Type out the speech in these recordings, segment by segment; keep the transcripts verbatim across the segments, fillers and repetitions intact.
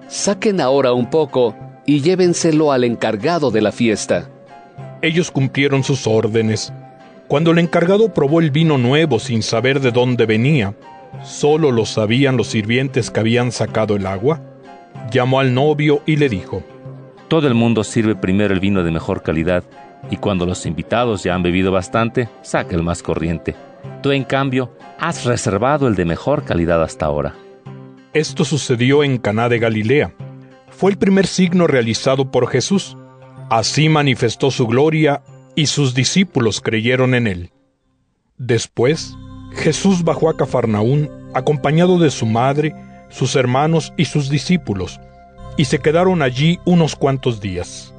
Saquen ahora un poco y llévenselo al encargado de la fiesta. Ellos cumplieron sus órdenes. Cuando el encargado probó el vino nuevo sin saber de dónde venía, solo lo sabían los sirvientes que habían sacado el agua, llamó al novio y le dijo: Todo el mundo sirve primero el vino de mejor calidad, y cuando los invitados ya han bebido bastante, saca el más corriente. Tú, en cambio, has reservado el de mejor calidad hasta ahora. Esto sucedió en Caná de Galilea. Fue el primer signo realizado por Jesús. Así manifestó su gloria y sus discípulos creyeron en él. Después, Jesús bajó a Cafarnaún acompañado de su madre, sus hermanos y sus discípulos, y se quedaron allí unos cuantos días.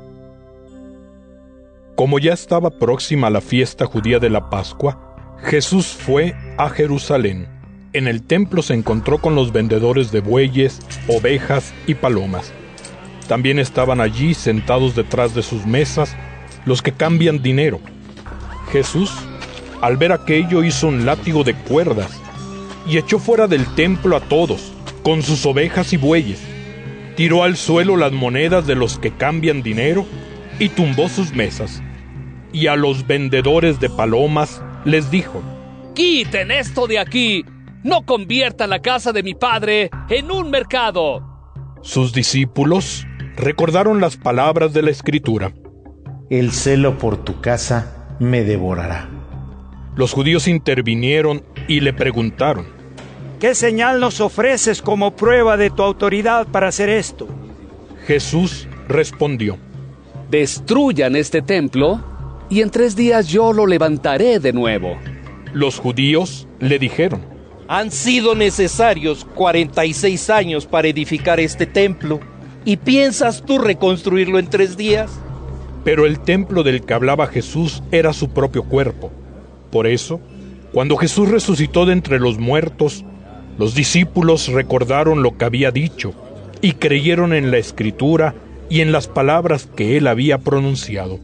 Como ya estaba próxima la fiesta judía de la Pascua, Jesús fue a Jerusalén. En el templo se encontró con los vendedores de bueyes, ovejas y palomas. También estaban allí sentados detrás de sus mesas los que cambian dinero. Jesús, al ver aquello, hizo un látigo de cuerdas y echó fuera del templo a todos, con sus ovejas y bueyes. Tiró al suelo las monedas de los que cambian dinero y tumbó sus mesas. Y a los vendedores de palomas les dijo: ¡Quiten esto de aquí! ¡No conviertan la casa de mi padre en un mercado! Sus discípulos recordaron las palabras de la Escritura: El celo por tu casa me devorará. Los judíos intervinieron y le preguntaron: ¿Qué señal nos ofreces como prueba de tu autoridad para hacer esto? Jesús respondió: Destruyan este templo, y en tres días yo lo levantaré de nuevo. Los judíos le dijeron: Han sido necesarios cuarenta y seis años para edificar este templo, ¿y piensas tú reconstruirlo en tres días? Pero el templo del que hablaba Jesús era su propio cuerpo. Por eso, cuando Jesús resucitó de entre los muertos, los discípulos recordaron lo que había dicho y creyeron en la Escritura y en las palabras que él había pronunciado.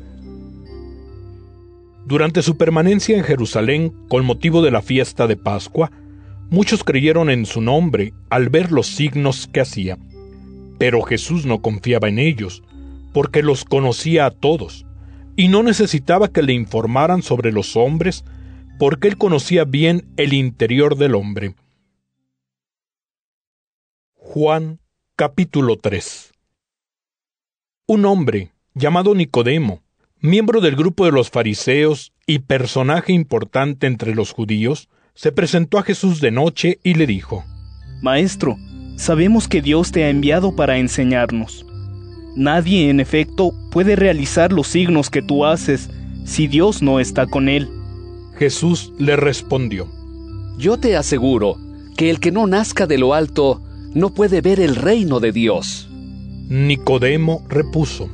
Durante su permanencia en Jerusalén, con motivo de la fiesta de Pascua, muchos creyeron en su nombre al ver los signos que hacía. Pero Jesús no confiaba en ellos, porque los conocía a todos, y no necesitaba que le informaran sobre los hombres, porque él conocía bien el interior del hombre. Juan capítulo tres. Un hombre llamado Nicodemo, miembro del grupo de los fariseos y personaje importante entre los judíos, se presentó a Jesús de noche y le dijo: Maestro, sabemos que Dios te ha enviado para enseñarnos. Nadie, en efecto, puede realizar los signos que tú haces si Dios no está con él. Jesús le respondió: Yo te aseguro que el que no nazca de lo alto no puede ver el reino de Dios. Nicodemo repuso: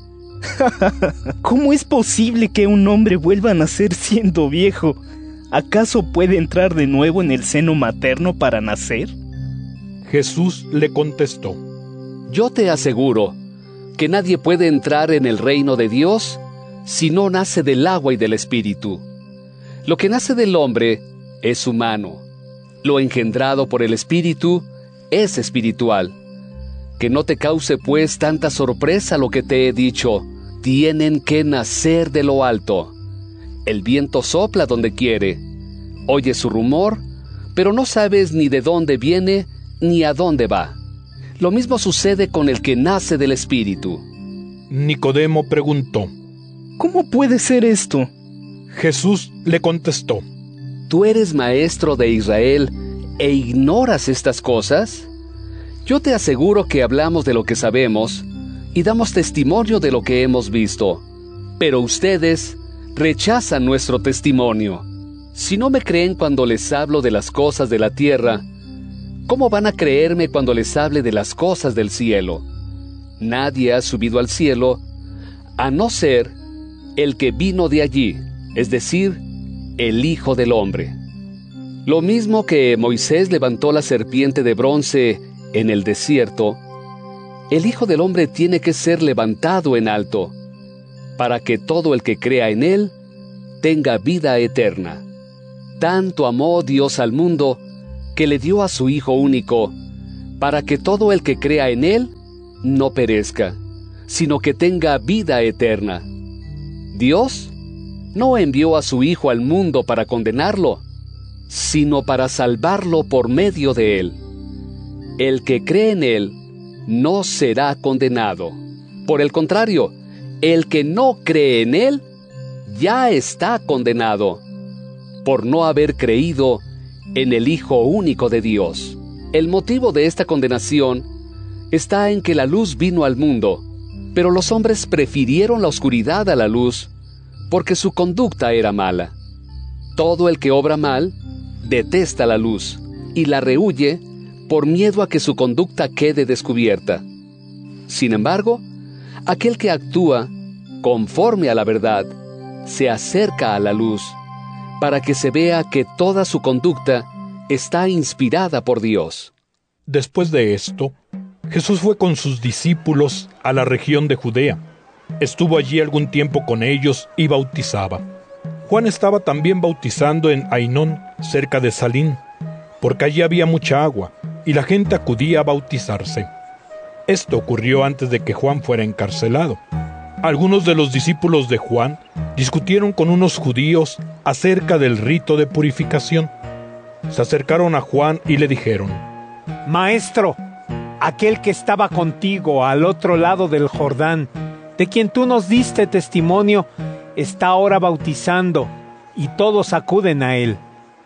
¿Cómo es posible que un hombre vuelva a nacer siendo viejo? ¿Acaso puede entrar de nuevo en el seno materno para nacer? Jesús le contestó: Yo te aseguro que nadie puede entrar en el reino de Dios si no nace del agua y del Espíritu. Lo que nace del hombre es humano. Lo engendrado por el Espíritu es espiritual. Que no te cause pues tanta sorpresa lo que te he dicho. Tienen que nacer de lo alto. El viento sopla donde quiere. Oyes su rumor, pero no sabes ni de dónde viene ni a dónde va. Lo mismo sucede con el que nace del Espíritu. Nicodemo preguntó: ¿Cómo puede ser esto? Jesús le contestó: ¿Tú eres maestro de Israel e ignoras estas cosas? Yo te aseguro que hablamos de lo que sabemos y damos testimonio de lo que hemos visto, pero ustedes rechazan nuestro testimonio. Si no me creen cuando les hablo de las cosas de la tierra, ¿cómo van a creerme cuando les hable de las cosas del cielo? Nadie ha subido al cielo, a no ser el que vino de allí, es decir, el Hijo del Hombre. Lo mismo que Moisés levantó la serpiente de bronce en el desierto, el Hijo del Hombre tiene que ser levantado en alto, para que todo el que crea en él tenga vida eterna. Tanto amó Dios al mundo, que le dio a su Hijo único, para que todo el que crea en Él no perezca, sino que tenga vida eterna. Dios no envió a su Hijo al mundo para condenarlo, sino para salvarlo por medio de Él. El que cree en Él no será condenado. Por el contrario, el que no cree en Él ya está condenado, por no haber creído en el Hijo único de Dios. El motivo de esta condenación está en que la luz vino al mundo, pero los hombres prefirieron la oscuridad a la luz, porque su conducta era mala. Todo el que obra mal detesta la luz y la rehúye por miedo a que su conducta quede descubierta. Sin embargo, aquel que actúa conforme a la verdad se acerca a la luz, para que se vea que toda su conducta está inspirada por Dios. Después de esto, Jesús fue con sus discípulos a la región de Judea. Estuvo allí algún tiempo con ellos y bautizaba. Juan estaba también bautizando en Ainón, cerca de Salín, porque allí había mucha agua, y la gente acudía a bautizarse. Esto ocurrió antes de que Juan fuera encarcelado. Algunos de los discípulos de Juan discutieron con unos judíos acerca del rito de purificación. Se acercaron a Juan y le dijeron: Maestro, aquel que estaba contigo al otro lado del Jordán, de quien tú nos diste testimonio, está ahora bautizando, y todos acuden a él.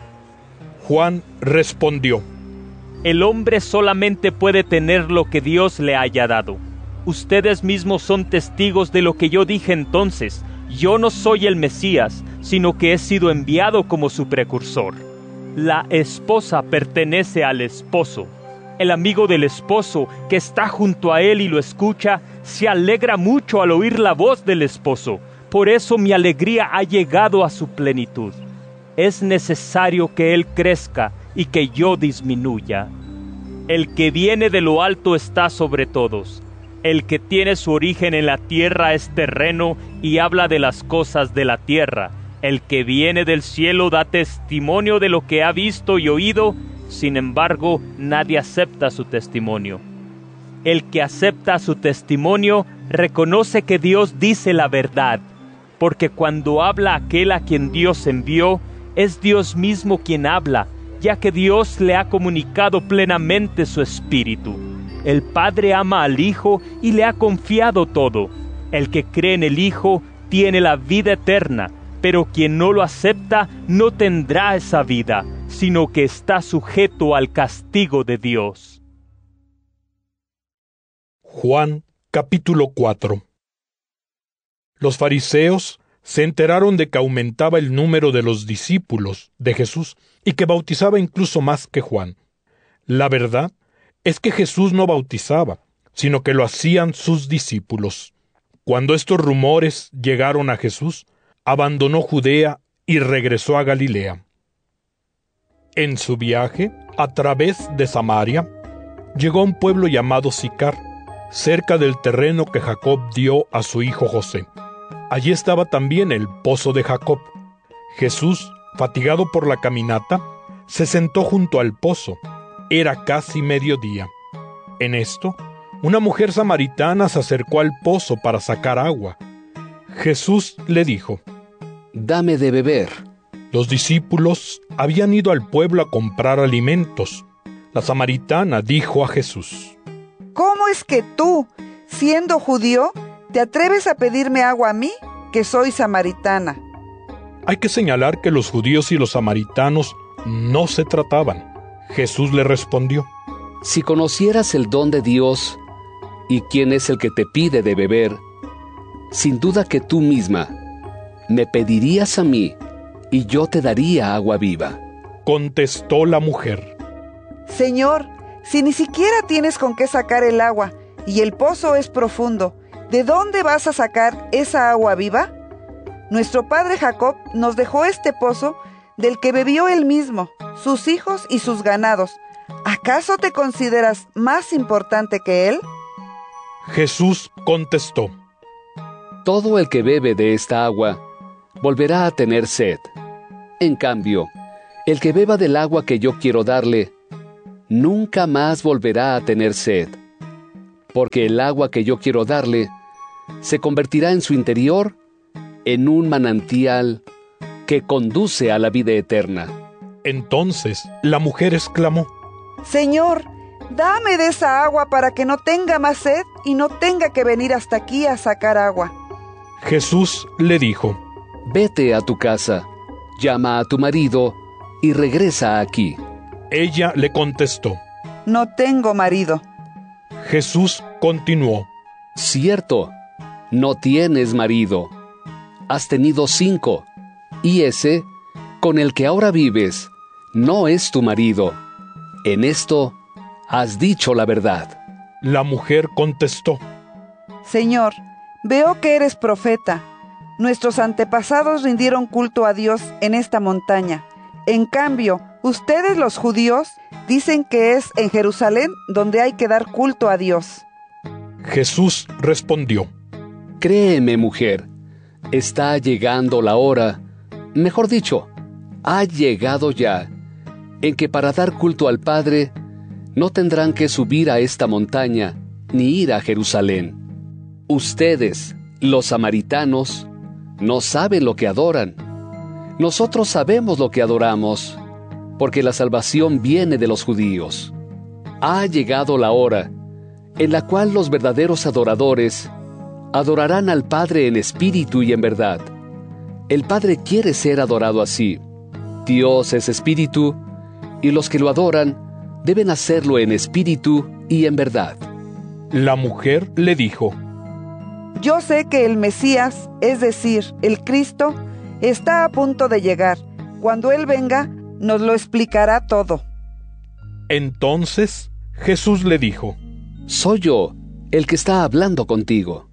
Juan respondió: El hombre solamente puede tener lo que Dios le haya dado. Ustedes mismos son testigos de lo que yo dije entonces. Yo no soy el Mesías, sino que he sido enviado como su precursor. La esposa pertenece al esposo. El amigo del esposo, que está junto a él y lo escucha, se alegra mucho al oír la voz del esposo. Por eso mi alegría ha llegado a su plenitud. Es necesario que él crezca y que yo disminuya. El que viene de lo alto está sobre todos. El que tiene su origen en la tierra es terreno y habla de las cosas de la tierra. El que viene del cielo da testimonio de lo que ha visto y oído, sin embargo, nadie acepta su testimonio. El que acepta su testimonio reconoce que Dios dice la verdad, porque cuando habla aquel a quien Dios envió, es Dios mismo quien habla, ya que Dios le ha comunicado plenamente su espíritu. El Padre ama al Hijo y le ha confiado todo. El que cree en el Hijo tiene la vida eterna, pero quien no lo acepta no tendrá esa vida, sino que está sujeto al castigo de Dios. Juan capítulo cuatro. Los fariseos se enteraron de que aumentaba el número de los discípulos de Jesús y que bautizaba incluso más que Juan. La verdad es que Jesús no bautizaba, sino que lo hacían sus discípulos. Cuando estos rumores llegaron a Jesús, abandonó Judea y regresó a Galilea. En su viaje, a través de Samaria, llegó a un pueblo llamado Sicar, cerca del terreno que Jacob dio a su hijo José. Allí estaba también el pozo de Jacob. Jesús, fatigado por la caminata, se sentó junto al pozo. Era casi mediodía. En esto, una mujer samaritana se acercó al pozo para sacar agua. Jesús le dijo: «Dame de beber». Los discípulos habían ido al pueblo a comprar alimentos. La samaritana dijo a Jesús: ¿Cómo es que tú, siendo judío, te atreves a pedirme agua a mí, que soy samaritana? Hay que señalar que los judíos y los samaritanos no se trataban. Jesús le respondió: Si conocieras el don de Dios y quién es el que te pide de beber, sin duda que tú misma me pedirías a mí y yo te daría agua viva. Contestó la mujer: Señor, si ni siquiera tienes con qué sacar el agua y el pozo es profundo, ¿de dónde vas a sacar esa agua viva? Nuestro padre Jacob nos dejó este pozo del que bebió él mismo, sus hijos y sus ganados. ¿Acaso te consideras más importante que él? Jesús contestó: Todo el que bebe de esta agua volverá a tener sed. En cambio, el que beba del agua que yo quiero darle, nunca más volverá a tener sed, porque el agua que yo quiero darle se convertirá en su interior en un manantial que conduce a la vida eterna. Entonces la mujer exclamó: Señor, dame de esa agua para que no tenga más sed y no tenga que venir hasta aquí a sacar agua. Jesús le dijo: Vete a tu casa, llama a tu marido y regresa aquí. Ella le contestó: No tengo marido. Jesús continuó: Cierto, no tienes marido. Has tenido cinco, y ese, con el que ahora vives, no es tu marido. En esto has dicho la verdad. La mujer contestó: Señor, veo que eres profeta. Nuestros antepasados rindieron culto a Dios en esta montaña. En cambio, ustedes los judíos dicen que es en Jerusalén donde hay que dar culto a Dios. Jesús respondió: Créeme, mujer, está llegando la hora, mejor dicho, ha llegado ya, en que para dar culto al Padre no tendrán que subir a esta montaña ni ir a Jerusalén. Ustedes, los samaritanos, no saben lo que adoran. Nosotros sabemos lo que adoramos, porque la salvación viene de los judíos. Ha llegado la hora en la cual los verdaderos adoradores adorarán al Padre en espíritu y en verdad. El Padre quiere ser adorado así. Dios es espíritu, y los que lo adoran deben hacerlo en espíritu y en verdad. La mujer le dijo: Yo sé que el Mesías, es decir, el Cristo, está a punto de llegar. Cuando Él venga, nos lo explicará todo. Entonces Jesús le dijo: Soy yo, el que está hablando contigo.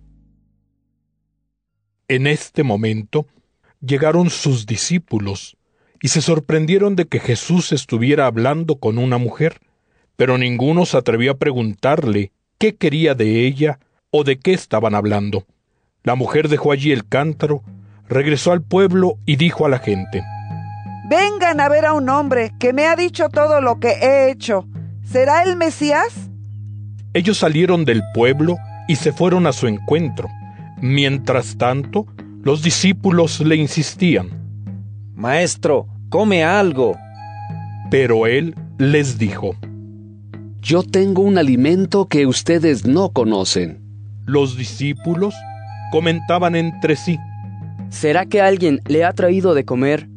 En este momento llegaron sus discípulos y se sorprendieron de que Jesús estuviera hablando con una mujer, pero ninguno se atrevió a preguntarle qué quería de ella o de qué estaban hablando. La mujer dejó allí el cántaro, regresó al pueblo y dijo a la gente: Vengan a ver a un hombre que me ha dicho todo lo que he hecho. ¿Será el Mesías? Ellos salieron del pueblo y se fueron a su encuentro. Mientras tanto, los discípulos le insistían: Maestro, come algo. Pero él les dijo: Yo tengo un alimento que ustedes no conocen. Los discípulos comentaban entre sí: ¿Será que alguien le ha traído de comer?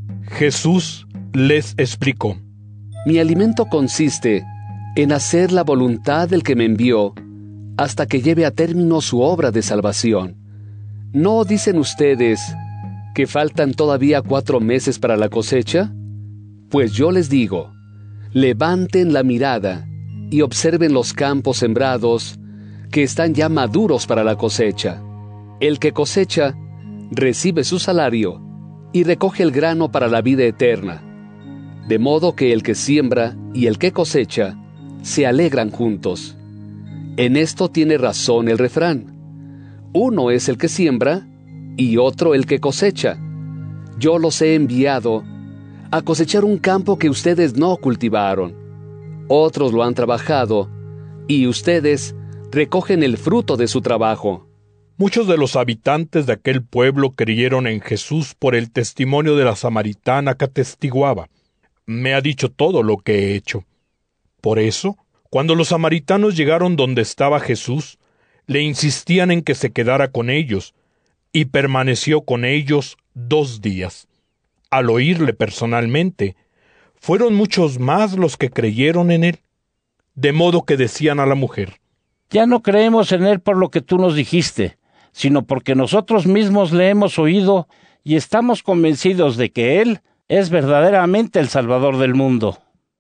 Jesús les explicó: Mi alimento consiste en hacer la voluntad del que me envió hasta que lleve a término su obra de salvación. ¿No dicen ustedes que faltan todavía cuatro meses para la cosecha? Pues yo les digo, levanten la mirada y observen los campos sembrados, que están ya maduros para la cosecha. El que cosecha recibe su salario y recoge el grano para la vida eterna, de modo que el que siembra y el que cosecha se alegran juntos. En esto tiene razón el refrán: uno es el que siembra y otro el que cosecha. Yo los he enviado a cosechar un campo que ustedes no cultivaron. Otros lo han trabajado, y ustedes recogen el fruto de su trabajo. Muchos de los habitantes de aquel pueblo creyeron en Jesús por el testimonio de la samaritana que atestiguaba: Me ha dicho todo lo que he hecho. Por eso, cuando los samaritanos llegaron donde estaba Jesús, le insistían en que se quedara con ellos, y permaneció con ellos dos días. Al oírle personalmente, fueron muchos más los que creyeron en él, de modo que decían a la mujer: Ya no creemos en él por lo que tú nos dijiste, sino porque nosotros mismos le hemos oído y estamos convencidos de que él es verdaderamente el Salvador del mundo.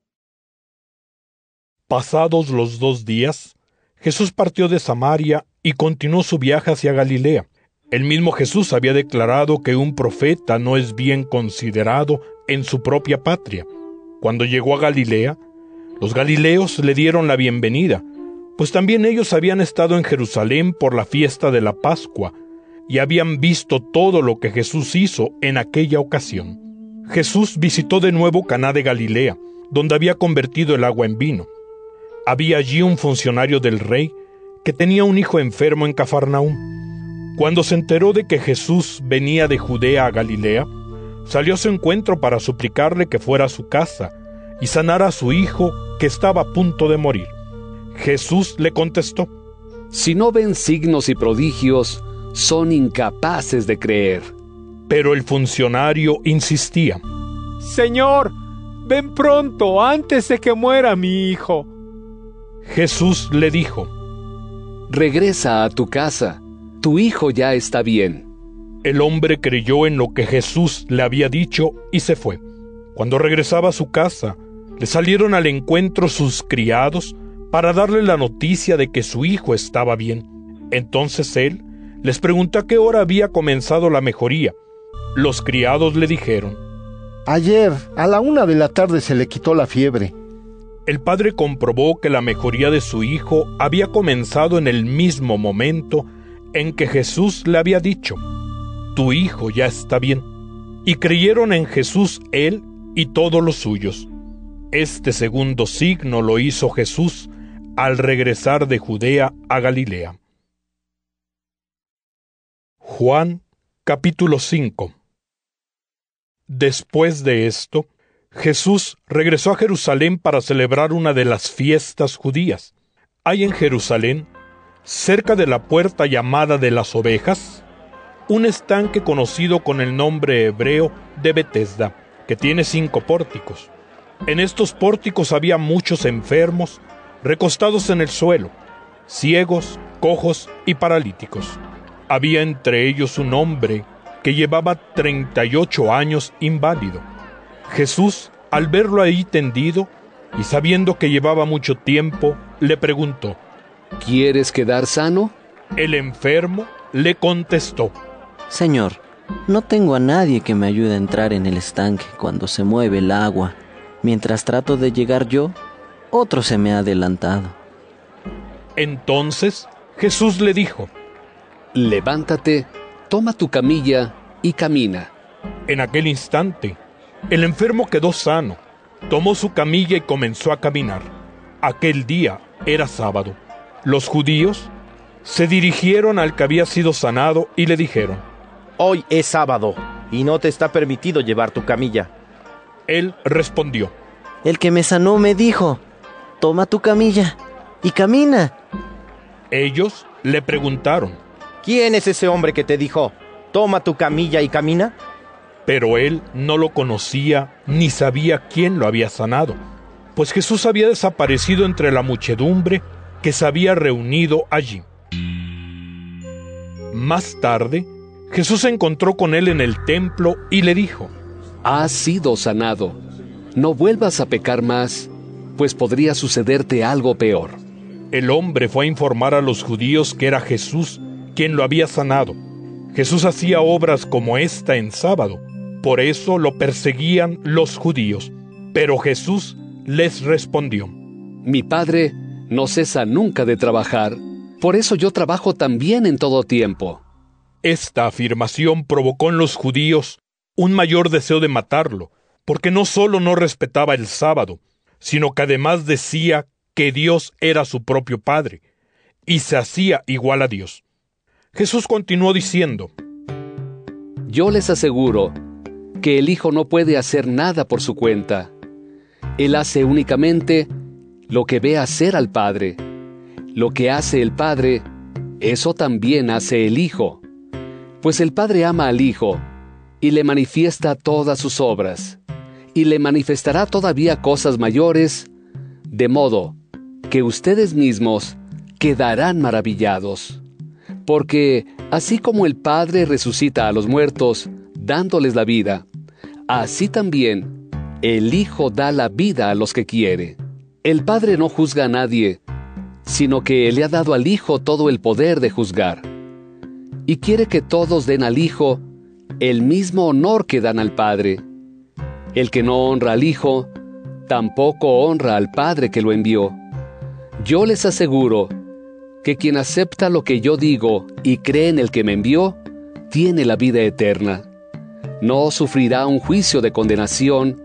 Pasados los dos días, Jesús partió de Samaria y continuó su viaje hacia Galilea. El mismo Jesús había declarado que un profeta no es bien considerado en su propia patria. Cuando llegó a Galilea, los galileos le dieron la bienvenida, pues también ellos habían estado en Jerusalén por la fiesta de la Pascua y habían visto todo lo que Jesús hizo en aquella ocasión. Jesús visitó de nuevo Caná de Galilea, donde había convertido el agua en vino. Había allí un funcionario del rey que tenía un hijo enfermo en Cafarnaúm. Cuando se enteró de que Jesús venía de Judea a Galilea, salió a su encuentro para suplicarle que fuera a su casa y sanara a su hijo que estaba a punto de morir. Jesús le contestó: Si no ven signos y prodigios, son incapaces de creer. Pero el funcionario insistía: Señor, ven pronto, antes de que muera mi hijo. Jesús le dijo: Regresa a tu casa, tu hijo ya está bien. El hombre creyó en lo que Jesús le había dicho y se fue. Cuando regresaba a su casa, le salieron al encuentro sus criados para darle la noticia de que su hijo estaba bien. Entonces él les preguntó a qué hora había comenzado la mejoría. Los criados le dijeron: Ayer, a la una de la tarde se le quitó la fiebre. El padre comprobó que la mejoría de su hijo había comenzado en el mismo momento en que Jesús le había dicho: Tu hijo ya está bien. Y creyeron en Jesús él y todos los suyos. Este segundo signo lo hizo Jesús al regresar de Judea a Galilea. Juan capítulo cinco. Después de esto, Jesús regresó a Jerusalén para celebrar una de las fiestas judías. Hay en Jerusalén, cerca de la puerta llamada de las ovejas, un estanque conocido con el nombre hebreo de Betesda, que tiene cinco pórticos. En estos pórticos había muchos enfermos, recostados en el suelo, ciegos, cojos y paralíticos. Había entre ellos un hombre que llevaba treinta y ocho años inválido. Jesús, al verlo ahí tendido, y sabiendo que llevaba mucho tiempo, le preguntó: ¿Quieres quedar sano? El enfermo le contestó: Señor, no tengo a nadie que me ayude a entrar en el estanque cuando se mueve el agua. Mientras trato de llegar yo, otro se me ha adelantado. Entonces Jesús le dijo: Levántate, toma tu camilla y camina. En aquel instante, el enfermo quedó sano, tomó su camilla y comenzó a caminar. Aquel día era sábado. Los judíos se dirigieron al que había sido sanado y le dijeron: Hoy es sábado y no te está permitido llevar tu camilla. Él respondió: El que me sanó me dijo: Toma tu camilla y camina. Ellos le preguntaron: ¿Quién es ese hombre que te dijo: Toma tu camilla y camina? Pero él no lo conocía ni sabía quién lo había sanado, pues Jesús había desaparecido entre la muchedumbre que se había reunido allí. Más tarde, Jesús se encontró con él en el templo y le dijo: Has sido sanado. No vuelvas a pecar más, pues podría sucederte algo peor. El hombre fue a informar a los judíos que era Jesús quien lo había sanado. Jesús hacía obras como esta en sábado, por eso lo perseguían los judíos. Pero Jesús les respondió: Mi Padre no cesa nunca de trabajar, por eso yo trabajo también en todo tiempo. Esta afirmación provocó en los judíos un mayor deseo de matarlo, porque no solo no respetaba el sábado, sino que además decía que Dios era su propio Padre, y se hacía igual a Dios. Jesús continuó diciendo: Yo les aseguro que el Hijo no puede hacer nada por su cuenta. Él hace únicamente lo que ve hacer al Padre. Lo que hace el Padre, eso también hace el Hijo. Pues el Padre ama al Hijo, y le manifiesta todas sus obras, y le manifestará todavía cosas mayores, de modo que ustedes mismos quedarán maravillados. Porque así como el Padre resucita a los muertos, dándoles la vida, así también el Hijo da la vida a los que quiere. El Padre no juzga a nadie, sino que le ha dado al Hijo todo el poder de juzgar. Y quiere que todos den al Hijo el mismo honor que dan al Padre. El que no honra al Hijo, tampoco honra al Padre que lo envió. Yo les aseguro que quien acepta lo que yo digo y cree en el que me envió, tiene la vida eterna. No sufrirá un juicio de condenación,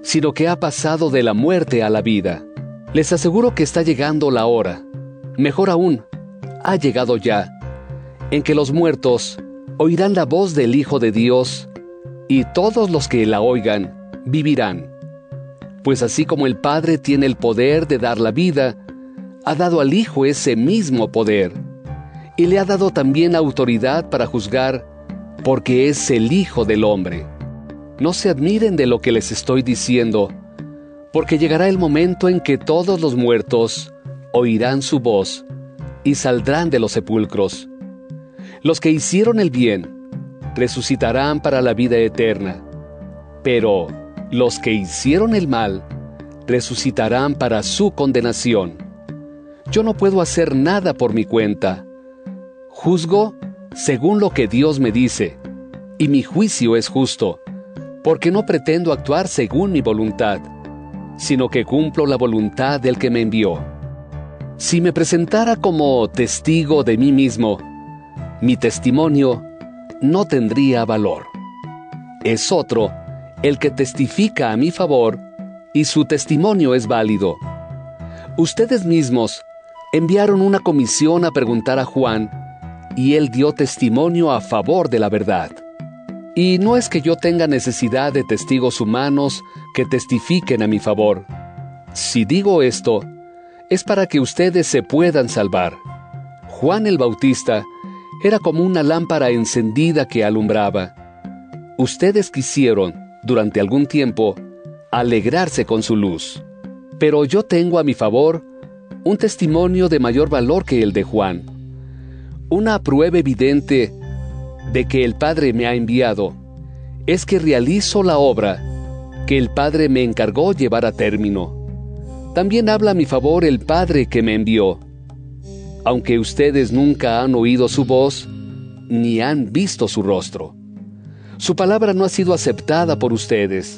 sino que ha pasado de la muerte a la vida. Les aseguro que está llegando la hora, mejor aún, ha llegado ya, en que los muertos oirán la voz del Hijo de Dios, y todos los que la oigan vivirán. Pues así como el Padre tiene el poder de dar la vida, ha dado al Hijo ese mismo poder, y le ha dado también autoridad para juzgar, porque es el Hijo del Hombre. No se admiren de lo que les estoy diciendo, porque llegará el momento en que todos los muertos oirán su voz y saldrán de los sepulcros. Los que hicieron el bien resucitarán para la vida eterna, pero los que hicieron el mal resucitarán para su condenación. Yo no puedo hacer nada por mi cuenta. Juzgo según lo que Dios me dice, y mi juicio es justo, porque no pretendo actuar según mi voluntad, sino que cumplo la voluntad del que me envió. Si me presentara como testigo de mí mismo, mi testimonio no tendría valor. Es otro el que testifica a mi favor, y su testimonio es válido. Ustedes mismos enviaron una comisión a preguntar a Juan, y él dio testimonio a favor de la verdad. Y no es que yo tenga necesidad de testigos humanos que testifiquen a mi favor. Si digo esto, es para que ustedes se puedan salvar. Juan el Bautista era como una lámpara encendida que alumbraba. Ustedes quisieron, durante algún tiempo, alegrarse con su luz. Pero yo tengo a mi favor un testimonio de mayor valor que el de Juan. Una prueba evidente de que el Padre me ha enviado es que realizo la obra que el Padre me encargó llevar a término. También habla a mi favor el Padre que me envió. Aunque ustedes nunca han oído su voz, ni han visto su rostro. Su palabra no ha sido aceptada por ustedes.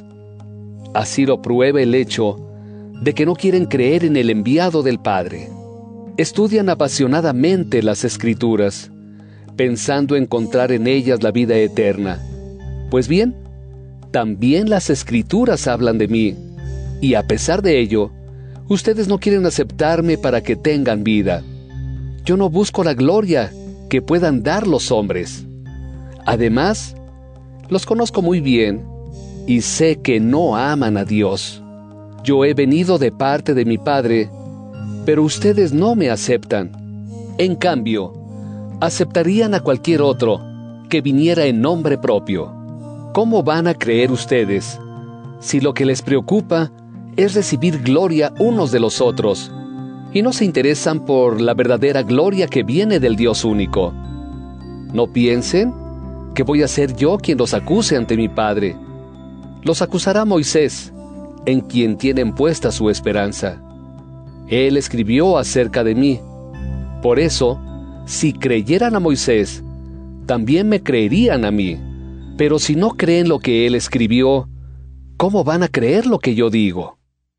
Así lo prueba el hecho de que no quieren creer en el enviado del Padre. Estudian apasionadamente las Escrituras, pensando encontrar en ellas la vida eterna. Pues bien, también las Escrituras hablan de mí, y a pesar de ello, ustedes no quieren aceptarme para que tengan vida. Yo no busco la gloria que puedan dar los hombres. Además, los conozco muy bien, y sé que no aman a Dios. Yo he venido de parte de mi Padre, pero ustedes no me aceptan. En cambio, aceptarían a cualquier otro que viniera en nombre propio. ¿Cómo van a creer ustedes si lo que les preocupa es recibir gloria unos de los otros y no se interesan por la verdadera gloria que viene del Dios único? No piensen que voy a ser yo quien los acuse ante mi Padre. Los acusará Moisés, en quien tienen puesta su esperanza. Él escribió acerca de mí. Por eso, si creyeran a Moisés, también me creerían a mí. Pero si no creen lo que él escribió, ¿cómo van a creer lo que yo digo?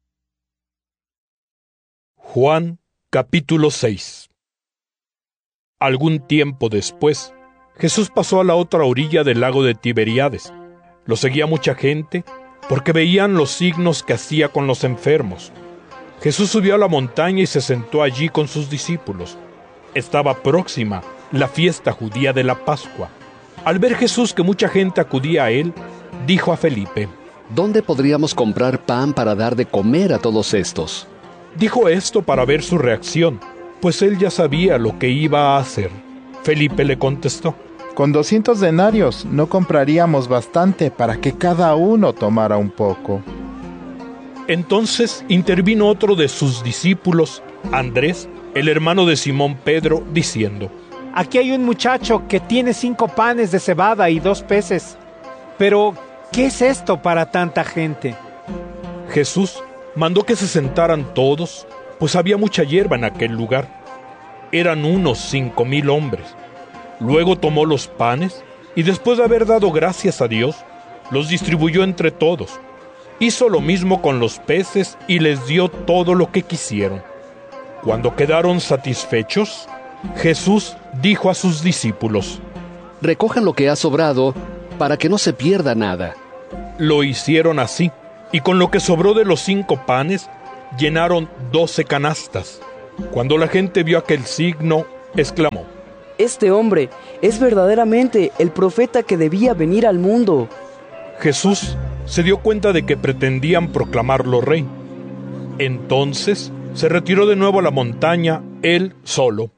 Juan capítulo seis. Algún tiempo después, Jesús pasó a la otra orilla del lago de Tiberíades. Lo seguía mucha gente porque veían los signos que hacía con los enfermos. Jesús subió a la montaña y se sentó allí con sus discípulos. Estaba próxima la fiesta judía de la Pascua. Al ver Jesús que mucha gente acudía a él, dijo a Felipe: ¿Dónde podríamos comprar pan para dar de comer a todos estos? Dijo esto para ver su reacción, pues él ya sabía lo que iba a hacer. Felipe le contestó: Con doscientos denarios no compraríamos bastante para que cada uno tomara un poco. Entonces intervino otro de sus discípulos, Andrés, el hermano de Simón Pedro, diciendo: Aquí hay un muchacho que tiene cinco panes de cebada y dos peces. Pero, ¿qué es esto para tanta gente? Jesús mandó que se sentaran todos, pues había mucha hierba en aquel lugar. Eran unos cinco mil hombres. Luego tomó los panes y después de haber dado gracias a Dios, los distribuyó entre todos. Hizo lo mismo con los peces y les dio todo lo que quisieron. Cuando quedaron satisfechos, Jesús dijo a sus discípulos: Recojan lo que ha sobrado para que no se pierda nada. Lo hicieron así, Y con lo que sobró de los cinco panes, llenaron doce canastas. Cuando la gente vio aquel signo, exclamó: Este hombre es verdaderamente el profeta que debía venir al mundo. Jesús se dio cuenta de que pretendían proclamarlo rey. Entonces se retiró de nuevo a la montaña, él solo.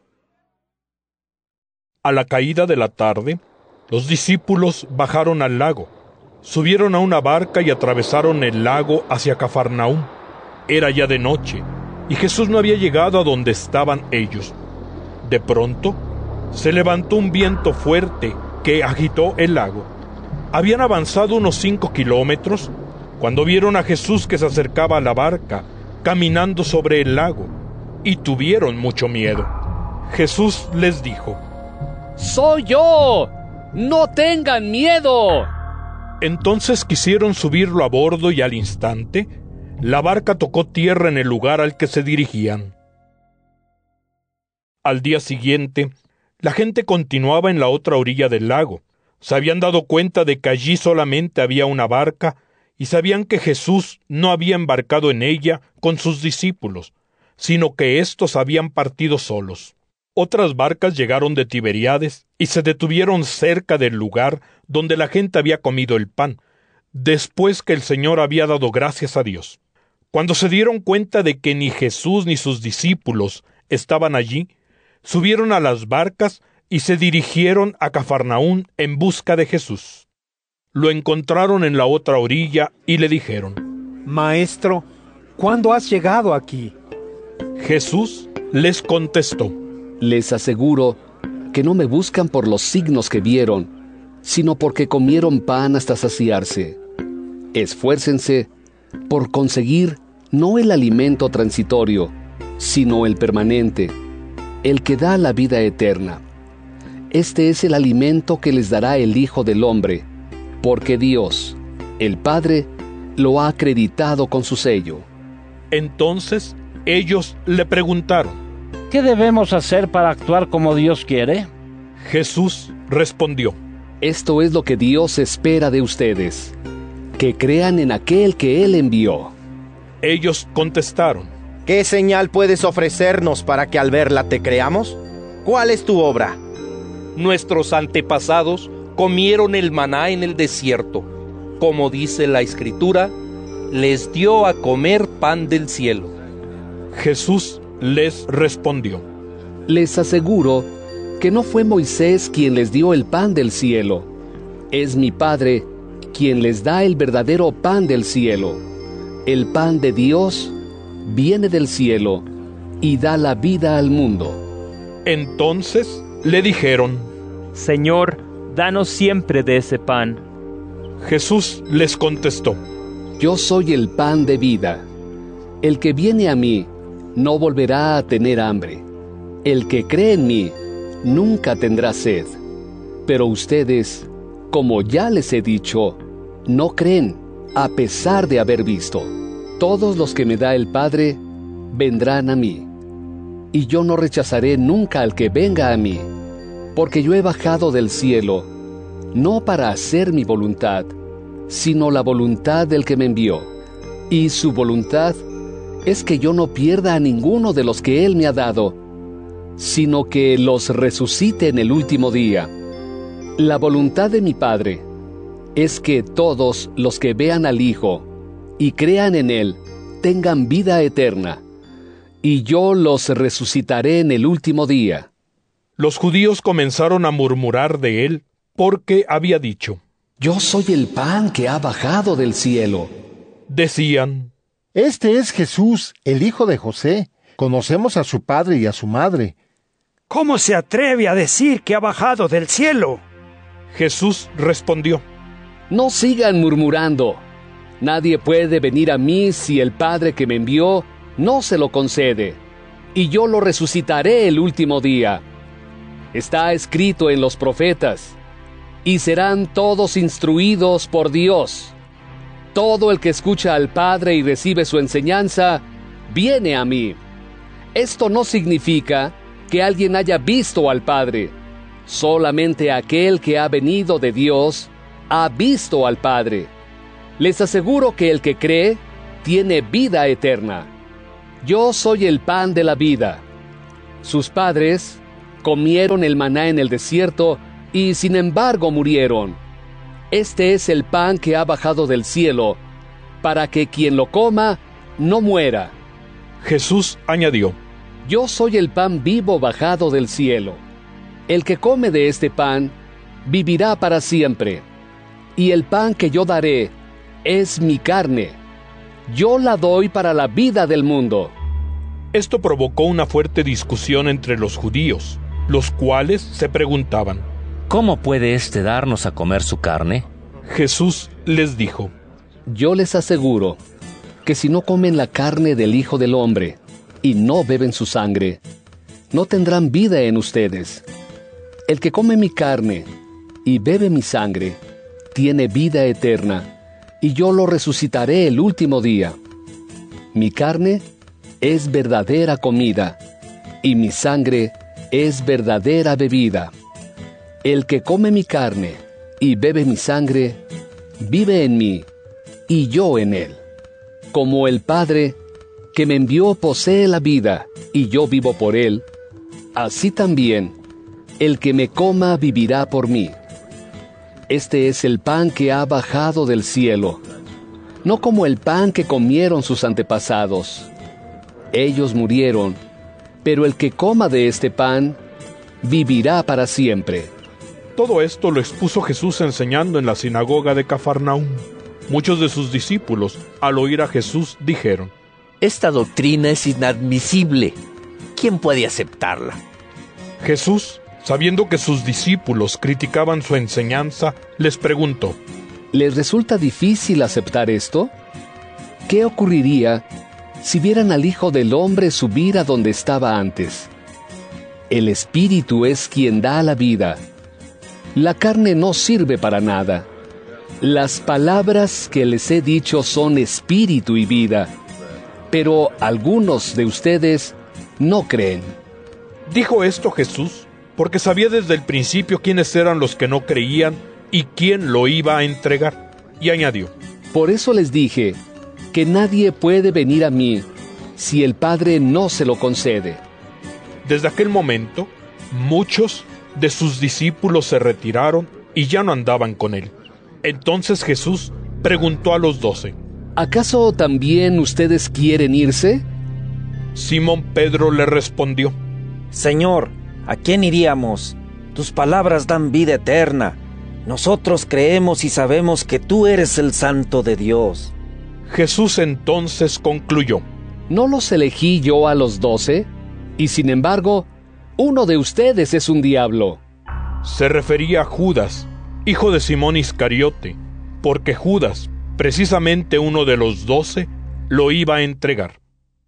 A la caída de la tarde, los discípulos bajaron al lago, subieron a una barca y atravesaron el lago hacia Cafarnaúm. Era ya de noche, y Jesús no había llegado a donde estaban ellos. De pronto, se levantó un viento fuerte que agitó el lago. Habían avanzado unos cinco kilómetros cuando vieron a Jesús que se acercaba a la barca, caminando sobre el lago, y tuvieron mucho miedo. Jesús les dijo: ¡Soy yo! ¡No tengan miedo! Entonces quisieron subirlo a bordo y al instante, la barca tocó tierra en el lugar al que se dirigían. Al día siguiente, la gente continuaba en la otra orilla del lago. Se habían dado cuenta de que allí solamente había una barca y sabían que Jesús no había embarcado en ella con sus discípulos, sino que éstos habían partido solos. Otras barcas llegaron de Tiberíades y se detuvieron cerca del lugar donde la gente había comido el pan, después que el Señor había dado gracias a Dios. Cuando se dieron cuenta de que ni Jesús ni sus discípulos estaban allí, subieron a las barcas y se dirigieron a Cafarnaúm en busca de Jesús. Lo encontraron en la otra orilla y le dijeron: Maestro, ¿cuándo has llegado aquí? Jesús les contestó: Les aseguro que no me buscan por los signos que vieron, sino porque comieron pan hasta saciarse. Esfuércense por conseguir no el alimento transitorio, sino el permanente, el que da la vida eterna. Este es el alimento que les dará el Hijo del Hombre, porque Dios, el Padre, lo ha acreditado con su sello. Entonces ellos le preguntaron: ¿qué debemos hacer para actuar como Dios quiere? Jesús respondió: Esto es lo que Dios espera de ustedes, que crean en aquel que Él envió. Ellos contestaron: ¿qué señal puedes ofrecernos para que al verla te creamos? ¿Cuál es tu obra? Nuestros antepasados comieron el maná en el desierto. Como dice la Escritura, les dio a comer pan del cielo. Jesús les respondió: Les aseguro que no fue Moisés quien les dio el pan del cielo. Es mi Padre quien les da el verdadero pan del cielo. El pan de Dios viene del cielo y da la vida al mundo. Entonces le dijeron: Señor, danos siempre de ese pan. Jesús les contestó: Yo soy el pan de vida. El que viene a mí no volverá a tener hambre. El que cree en mí nunca tendrá sed. Pero ustedes, como ya les he dicho, no creen, a pesar de haber visto. Todos los que me da el Padre vendrán a mí, y yo no rechazaré nunca al que venga a mí, porque yo he bajado del cielo, no para hacer mi voluntad, sino la voluntad del que me envió. Y su voluntad es que yo no pierda a ninguno de los que Él me ha dado, sino que los resucite en el último día. La voluntad de mi Padre es que todos los que vean al Hijo y crean en Él tengan vida eterna, y yo los resucitaré en el último día. Los judíos comenzaron a murmurar de él, porque había dicho: Yo soy el pan que ha bajado del cielo. Decían: Este es Jesús, el hijo de José. Conocemos a su padre y a su madre. ¿Cómo se atreve a decir que ha bajado del cielo? Jesús respondió: No sigan murmurando. Nadie puede venir a mí si el Padre que me envió no se lo concede, y yo lo resucitaré el último día. Está escrito en los profetas: y serán todos instruidos por Dios. Todo el que escucha al Padre y recibe su enseñanza, viene a mí. Esto no significa que alguien haya visto al Padre. Solamente aquel que ha venido de Dios ha visto al Padre. Les aseguro que el que cree tiene vida eterna. Yo soy el pan de la vida. Sus padres comieron el maná en el desierto y sin embargo murieron. Este es el pan que ha bajado del cielo, para que quien lo coma no muera. Jesús añadió: Yo soy el pan vivo bajado del cielo. El que come de este pan vivirá para siempre. Y el pan que yo daré es mi carne. Yo la doy para la vida del mundo. Esto provocó una fuerte discusión entre los judíos, los cuales se preguntaban: ¿Cómo puede éste darnos a comer su carne? Jesús les dijo: Yo les aseguro que si no comen la carne del Hijo del Hombre y no beben su sangre, no tendrán vida en ustedes. El que come mi carne y bebe mi sangre, tiene vida eterna, y yo lo resucitaré el último día. Mi carne es verdadera comida, y mi sangre es verdadera bebida. El que come mi carne y bebe mi sangre, vive en mí, y yo en él. Como el Padre que me envió posee la vida, y yo vivo por él, así también el que me coma vivirá por mí. Este es el pan que ha bajado del cielo, no como el pan que comieron sus antepasados. Ellos murieron, pero el que coma de este pan vivirá para siempre. Todo esto lo expuso Jesús enseñando en la sinagoga de Cafarnaúm. Muchos de sus discípulos, al oír a Jesús, dijeron: Esta doctrina es inadmisible. ¿Quién puede aceptarla? Jesús, sabiendo que sus discípulos criticaban su enseñanza, les preguntó: ¿Les resulta difícil aceptar esto? ¿Qué ocurriría si vieran al Hijo del Hombre subir a donde estaba antes? El Espíritu es quien da la vida. La carne no sirve para nada. Las palabras que les he dicho son espíritu y vida, pero algunos de ustedes no creen. Dijo esto Jesús porque sabía desde el principio quiénes eran los que no creían y quién lo iba a entregar. Y añadió: Por eso les dije que nadie puede venir a mí si el Padre no se lo concede. Desde aquel momento, muchos de sus discípulos se retiraron y ya no andaban con él. Entonces Jesús preguntó a los doce: ¿Acaso también ustedes quieren irse? Simón Pedro le respondió: Señor, ¿a quién iríamos? Tus palabras dan vida eterna. Nosotros creemos y sabemos que tú eres el Santo de Dios. Jesús entonces concluyó: ¿No los elegí yo a los doce? Y sin embargo, uno de ustedes es un diablo. Se refería a Judas, hijo de Simón Iscariote, porque Judas, precisamente uno de los doce, lo iba a entregar.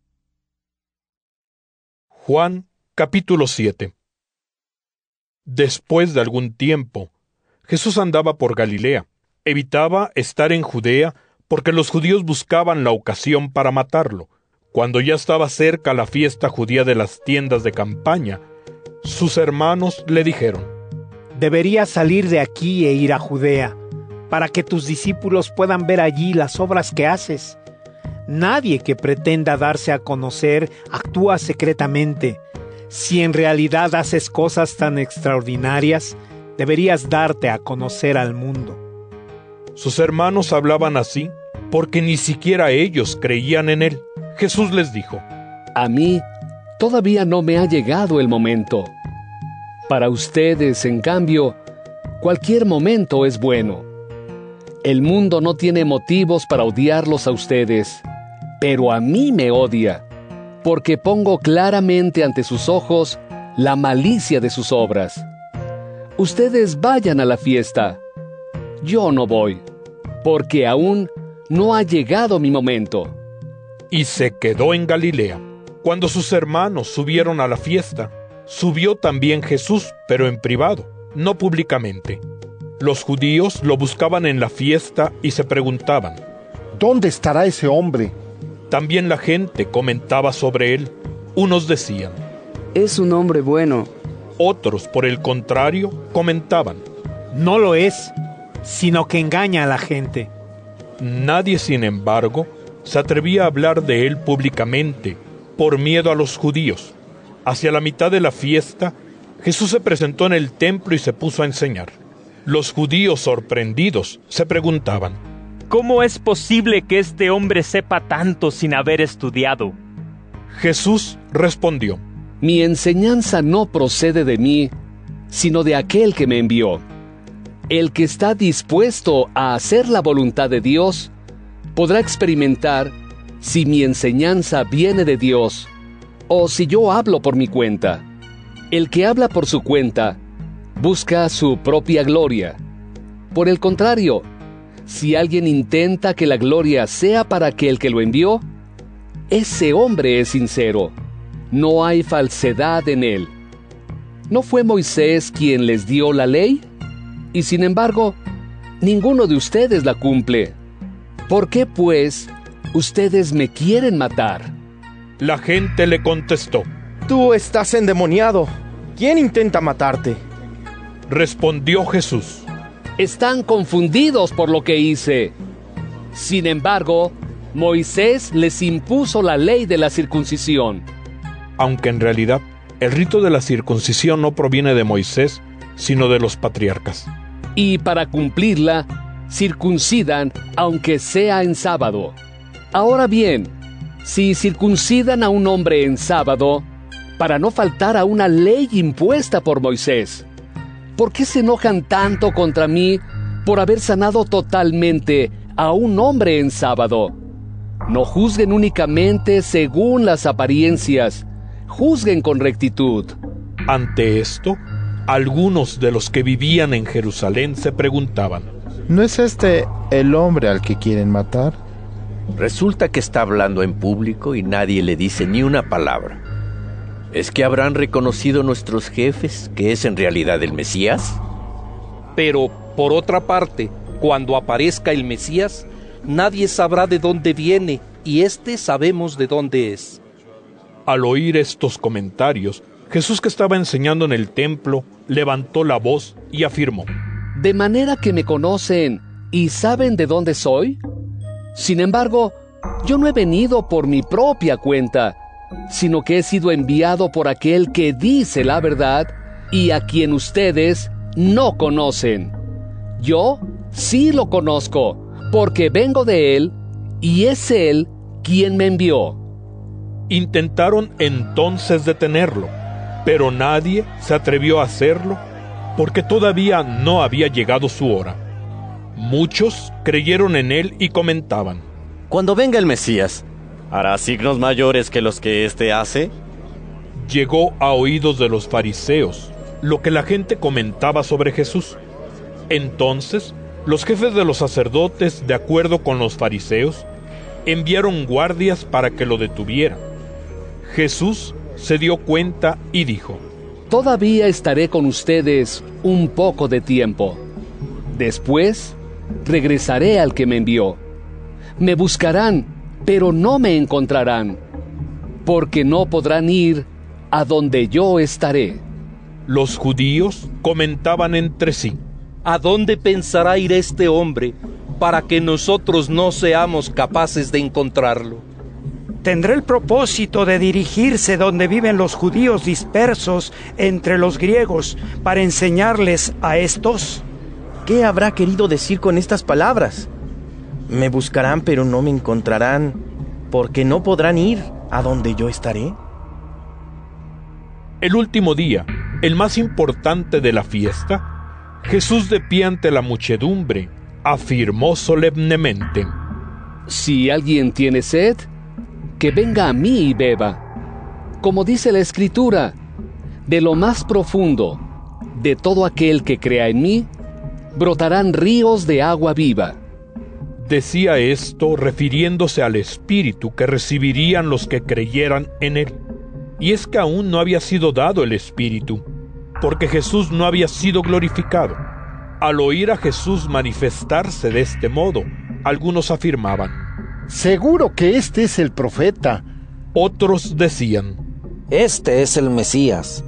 Juan capítulo siete. Después de algún tiempo, Jesús andaba por Galilea. Evitaba estar en Judea porque los judíos buscaban la ocasión para matarlo. Cuando ya estaba cerca la fiesta judía de las tiendas de campaña, sus hermanos le dijeron: Deberías salir de aquí e ir a Judea, para que tus discípulos puedan ver allí las obras que haces. Nadie que pretenda darse a conocer actúa secretamente. Si en realidad haces cosas tan extraordinarias, deberías darte a conocer al mundo. Sus hermanos hablaban así porque ni siquiera ellos creían en él. Jesús les dijo: A mí todavía no me ha llegado el momento. Para ustedes, en cambio, cualquier momento es bueno. El mundo no tiene motivos para odiarlos a ustedes, pero a mí me odia, porque pongo claramente ante sus ojos la malicia de sus obras. Ustedes vayan a la fiesta. Yo no voy, porque aún no ha llegado mi momento. Y se quedó en Galilea. Cuando sus hermanos subieron a la fiesta, subió también Jesús, pero en privado, no públicamente. Los judíos lo buscaban en la fiesta y se preguntaban: ¿Dónde estará ese hombre? También la gente comentaba sobre él. Unos decían: Es un hombre bueno. Otros, por el contrario, comentaban: No lo es, sino que engaña a la gente. Nadie, sin embargo, se atrevía a hablar de él públicamente, por miedo a los judíos. Hacia la mitad de la fiesta, Jesús se presentó en el templo y se puso a enseñar. Los judíos, sorprendidos, se preguntaban: ¿cómo es posible que este hombre sepa tanto sin haber estudiado? Jesús respondió: mi enseñanza no procede de mí, sino de aquel que me envió. El que está dispuesto a hacer la voluntad de Dios podrá experimentar si mi enseñanza viene de Dios o si yo hablo por mi cuenta. El que habla por su cuenta busca su propia gloria. Por el contrario, si alguien intenta que la gloria sea para aquel que lo envió, ese hombre es sincero. No hay falsedad en él. ¿No fue Moisés quien les dio la ley? Y sin embargo, ninguno de ustedes la cumple. ¿Por qué, pues, ustedes me quieren matar? La gente le contestó: Tú estás endemoniado. ¿Quién intenta matarte? Respondió Jesús: Están confundidos por lo que hice. Sin embargo, Moisés les impuso la ley de la circuncisión. Aunque en realidad el rito de la circuncisión no proviene de Moisés, sino de los patriarcas. Y para cumplirla, circuncidan aunque sea en sábado. Ahora bien, si circuncidan a un hombre en sábado, para no faltar a una ley impuesta por Moisés, ¿por qué se enojan tanto contra mí por haber sanado totalmente a un hombre en sábado? No juzguen únicamente según las apariencias, juzguen con rectitud. Ante esto, algunos de los que vivían en Jerusalén se preguntaban: ¿no es este el hombre al que quieren matar? Resulta que está hablando en público y nadie le dice ni una palabra. ¿Es que habrán reconocido nuestros jefes que es en realidad el Mesías? Pero, por otra parte, cuando aparezca el Mesías, nadie sabrá de dónde viene, y éste sabemos de dónde es. Al oír estos comentarios, Jesús, que estaba enseñando en el templo, levantó la voz y afirmó: ¿de manera que me conocen y saben de dónde soy? Sin embargo, yo no he venido por mi propia cuenta, sino que he sido enviado por aquel que dice la verdad y a quien ustedes no conocen. Yo sí lo conozco, porque vengo de él, y es él quien me envió. Intentaron entonces detenerlo, pero nadie se atrevió a hacerlo, porque todavía no había llegado su hora. Muchos creyeron en él y comentaban: cuando venga el Mesías, ¿hará signos mayores que los que éste hace? Llegó a oídos de los fariseos lo que la gente comentaba sobre Jesús. Entonces, los jefes de los sacerdotes, de acuerdo con los fariseos, enviaron guardias para que lo detuvieran. Jesús se dio cuenta y dijo: todavía estaré con ustedes un poco de tiempo. Después, regresaré al que me envió. Me buscarán, pero no me encontrarán, porque no podrán ir a donde yo estaré. Los judíos comentaban entre sí: ¿a dónde pensará ir este hombre para que nosotros no seamos capaces de encontrarlo? ¿Tendrá el propósito de dirigirse donde viven los judíos dispersos entre los griegos para enseñarles a estos? ¿Qué habrá querido decir con estas palabras? Me buscarán, pero no me encontrarán, porque no podrán ir a donde yo estaré. El último día, el más importante de la fiesta, Jesús, de pie ante la muchedumbre, afirmó solemnemente: si alguien tiene sed, que venga a mí y beba. Como dice la Escritura, de lo más profundo de todo aquel que crea en mí, brotarán ríos de agua viva. Decía esto refiriéndose al Espíritu que recibirían los que creyeran en él. Y es que aún no había sido dado el Espíritu, porque Jesús no había sido glorificado. Al oír a Jesús manifestarse de este modo, algunos afirmaban: seguro que este es el profeta. Otros decían: este es el Mesías.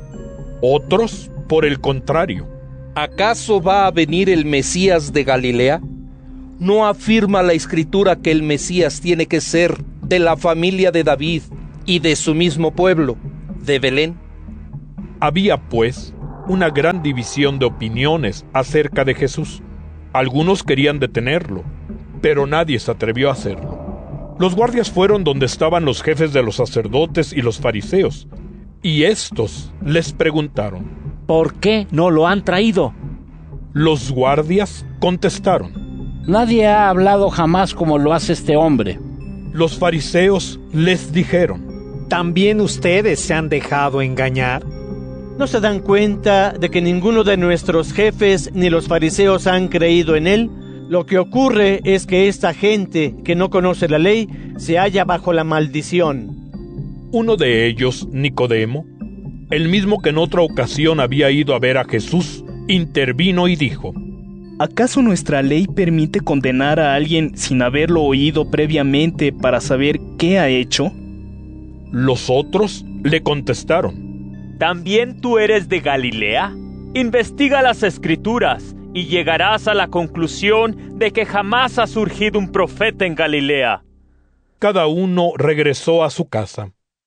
Otros, por el contrario: ¿acaso va a venir el Mesías de Galilea? ¿No afirma la Escritura que el Mesías tiene que ser de la familia de David y de su mismo pueblo, de Belén? Había, pues, una gran división de opiniones acerca de Jesús. Algunos querían detenerlo, pero nadie se atrevió a hacerlo. Los guardias fueron donde estaban los jefes de los sacerdotes y los fariseos, y estos les preguntaron: ¿por qué no lo han traído? Los guardias contestaron: nadie ha hablado jamás como lo hace este hombre. Los fariseos les dijeron: ¿también ustedes se han dejado engañar? ¿No se dan cuenta de que ninguno de nuestros jefes ni los fariseos han creído en él? Lo que ocurre es que esta gente que no conoce la ley se halla bajo la maldición. Uno de ellos, Nicodemo, el mismo que en otra ocasión había ido a ver a Jesús, intervino y dijo: ¿acaso nuestra ley permite condenar a alguien sin haberlo oído previamente para saber qué ha hecho? Los otros le contestaron: ¿también tú eres de Galilea? Investiga las Escrituras y llegarás a la conclusión de que jamás ha surgido un profeta en Galilea. Cada uno regresó a su casa.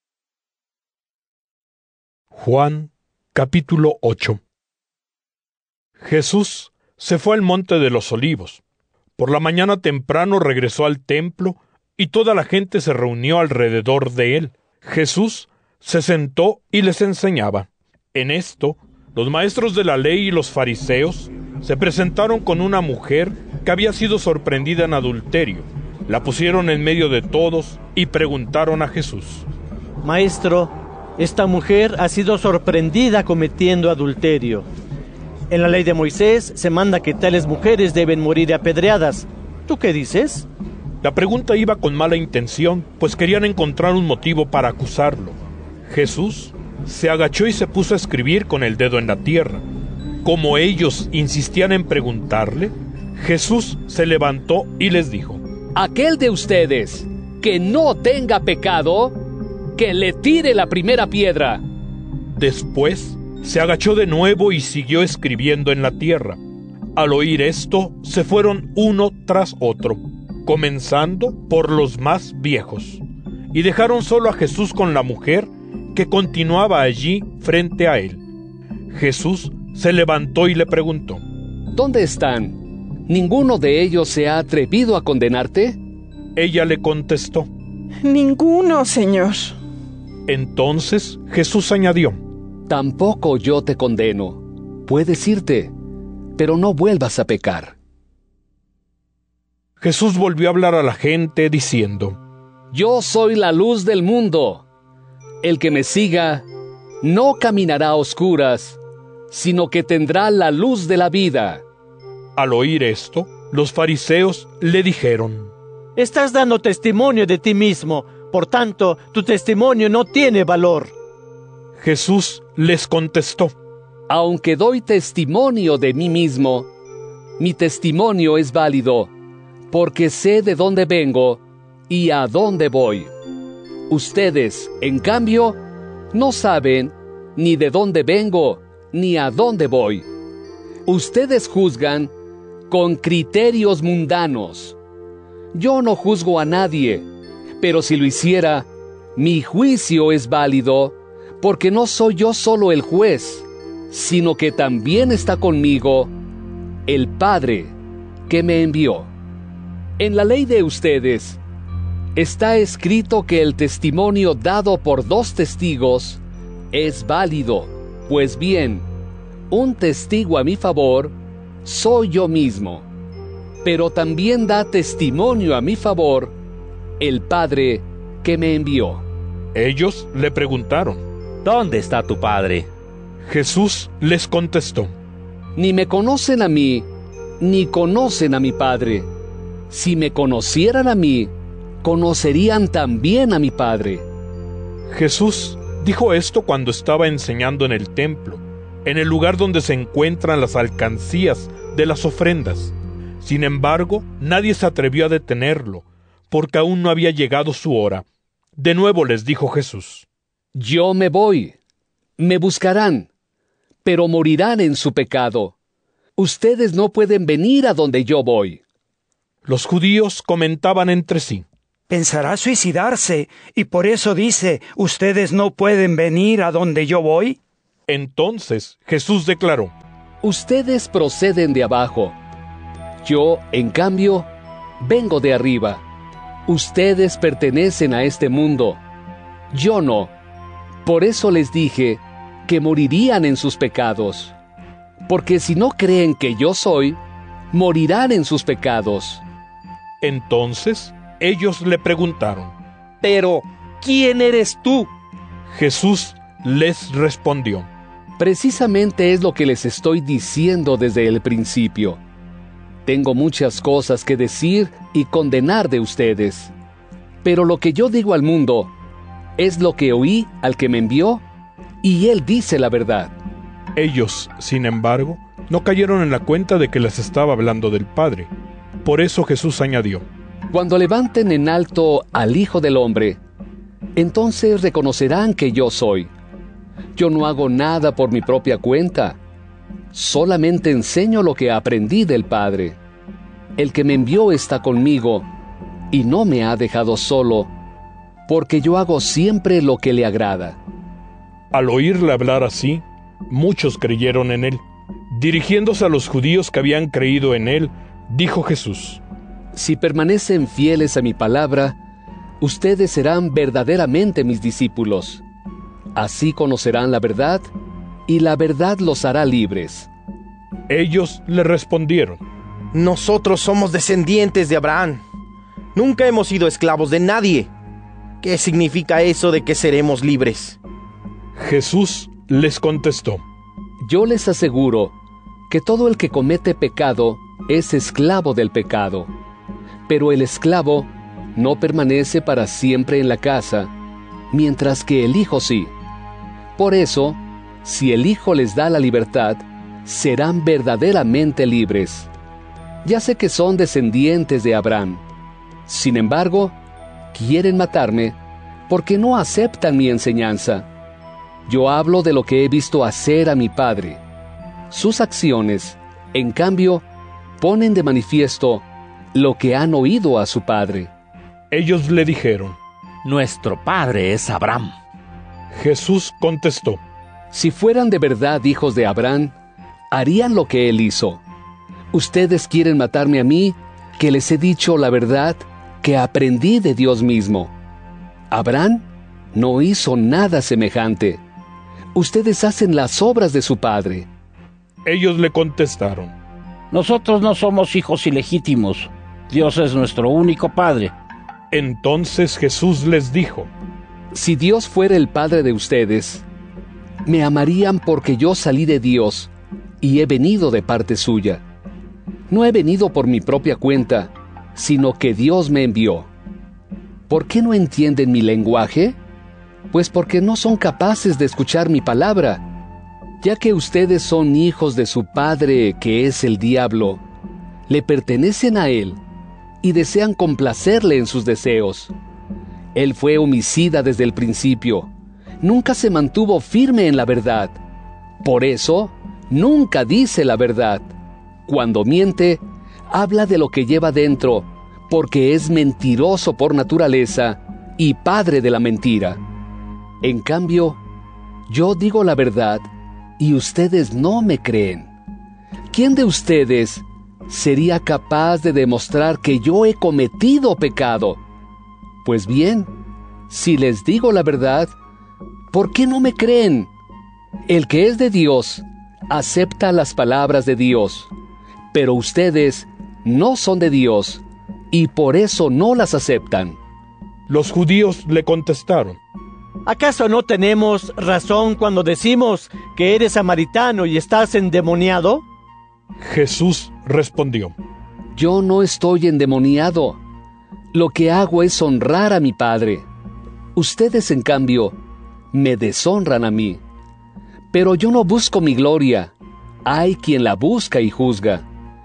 Juan, capítulo ocho. Jesús se fue al monte de los Olivos. Por la mañana temprano regresó al templo y toda la gente se reunió alrededor de él. Jesús se sentó y les enseñaba. En esto, los maestros de la ley y los fariseos se presentaron con una mujer que había sido sorprendida en adulterio. La pusieron en medio de todos y preguntaron a Jesús: Maestro, esta mujer ha sido sorprendida cometiendo adulterio. En la ley de Moisés se manda que tales mujeres deben morir apedreadas. ¿Tú qué dices? La pregunta iba con mala intención, pues querían encontrar un motivo para acusarlo. Jesús se agachó y se puso a escribir con el dedo en la tierra. Como ellos insistían en preguntarle, Jesús se levantó y les dijo: aquel de ustedes que no tenga pecado, que le tire la primera piedra. Después se agachó de nuevo y siguió escribiendo en la tierra. Al oír esto, se fueron uno tras otro, comenzando por los más viejos, y dejaron solo a Jesús con la mujer, que continuaba allí frente a él. Jesús se levantó y le preguntó: ¿dónde están? ¿Ninguno de ellos se ha atrevido a condenarte? Ella le contestó: ninguno, Señor. Entonces Jesús añadió: tampoco yo te condeno. Puedes irte, pero no vuelvas a pecar. Jesús volvió a hablar a la gente diciendo: yo soy la luz del mundo. El que me siga no caminará a oscuras, sino que tendrá la luz de la vida. Al oír esto, los fariseos le dijeron: estás dando testimonio de ti mismo, por tanto, tu testimonio no tiene valor. Jesús les contestó: aunque doy testimonio de mí mismo, mi testimonio es válido, porque sé de dónde vengo y a dónde voy. Ustedes, en cambio, no saben ni de dónde vengo ni a dónde voy. Ustedes juzgan con criterios mundanos. Yo no juzgo a nadie, pero si lo hiciera, mi juicio es válido, porque no soy yo solo el juez, sino que también está conmigo el Padre que me envió. En la ley de ustedes está escrito que el testimonio dado por dos testigos es válido. Pues bien, un testigo a mi favor soy yo mismo, pero también da testimonio a mi favor el Padre que me envió. Ellos le preguntaron: ¿dónde está tu Padre? Jesús les contestó: ni me conocen a mí, ni conocen a mi Padre. Si me conocieran a mí, conocerían también a mi Padre. Jesús dijo esto cuando estaba enseñando en el templo, en el lugar donde se encuentran las alcancías de las ofrendas. Sin embargo, nadie se atrevió a detenerlo, porque aún no había llegado su hora. De nuevo les dijo Jesús: yo me voy, me buscarán, pero morirán en su pecado. Ustedes no pueden venir a donde yo voy. Los judíos comentaban entre sí: ¿pensará suicidarse y por eso dice, ustedes no pueden venir a donde yo voy? Entonces Jesús declaró: ustedes proceden de abajo. Yo, en cambio, vengo de arriba. Ustedes pertenecen a este mundo. Yo no. Por eso les dije que morirían en sus pecados. Porque si no creen que yo soy, morirán en sus pecados. Entonces ellos le preguntaron: Pero, ¿quién eres tú? Jesús les respondió: precisamente es lo que les estoy diciendo desde el principio. Tengo muchas cosas que decir y condenar de ustedes. Pero lo que yo digo al mundo es lo que oí al que me envió, y él dice la verdad. Ellos, sin embargo, no cayeron en la cuenta de que les estaba hablando del Padre. Por eso Jesús añadió: cuando levanten en alto al Hijo del Hombre, entonces reconocerán que yo soy. Yo no hago nada por mi propia cuenta. Solamente enseño lo que aprendí del Padre. El que me envió está conmigo y no me ha dejado solo, porque yo hago siempre lo que le agrada. Al oírle hablar así, muchos creyeron en él. Dirigiéndose a los judíos que habían creído en él, dijo Jesús: si permanecen fieles a mi palabra, ustedes serán verdaderamente mis discípulos. Así conocerán la verdad, y la verdad los hará libres. Ellos le respondieron: nosotros somos descendientes de Abraham. Nunca hemos sido esclavos de nadie. ¿Qué significa eso de que seremos libres? Jesús les contestó: yo les aseguro que todo el que comete pecado es esclavo del pecado. Pero el esclavo no permanece para siempre en la casa, mientras que el Hijo sí. Por eso, si el Hijo les da la libertad, serán verdaderamente libres. Ya sé que son descendientes de Abraham. Sin embargo, quieren matarme porque no aceptan mi enseñanza. Yo hablo de lo que he visto hacer a mi Padre. Sus acciones, en cambio, ponen de manifiesto lo que han oído a su padre. Ellos le dijeron: nuestro padre es Abraham. Jesús contestó: si fueran de verdad hijos de Abraham, harían lo que él hizo. Ustedes quieren matarme a mí, que les he dicho la verdad que aprendí de Dios mismo. Abraham no hizo nada semejante. Ustedes hacen las obras de su padre. Ellos le contestaron: nosotros no somos hijos ilegítimos. Dios es nuestro único Padre. Entonces Jesús les dijo: si Dios fuera el Padre de ustedes, me amarían porque yo salí de Dios y he venido de parte suya. No he venido por mi propia cuenta, sino que Dios me envió. ¿Por qué no entienden mi lenguaje? Pues porque no son capaces de escuchar mi palabra. Ya que ustedes son hijos de su padre, que es el diablo, le pertenecen a él y desean complacerle en sus deseos. Él fue homicida desde el principio. Nunca se mantuvo firme en la verdad. Por eso, nunca dice la verdad. Cuando miente, habla de lo que lleva dentro, porque es mentiroso por naturaleza y padre de la mentira. En cambio, yo digo la verdad y ustedes no me creen. ¿Quién de ustedes sería capaz de demostrar que yo he cometido pecado? Pues bien, si les digo la verdad, ¿por qué no me creen? El que es de Dios acepta las palabras de Dios, pero ustedes no son de Dios y por eso no las aceptan. Los judíos le contestaron: ¿acaso no tenemos razón cuando decimos que eres samaritano y estás endemoniado? Jesús respondió: yo no estoy endemoniado. Lo que hago es honrar a mi Padre. Ustedes, en cambio, me deshonran a mí. Pero yo no busco mi gloria. Hay quien la busca y juzga.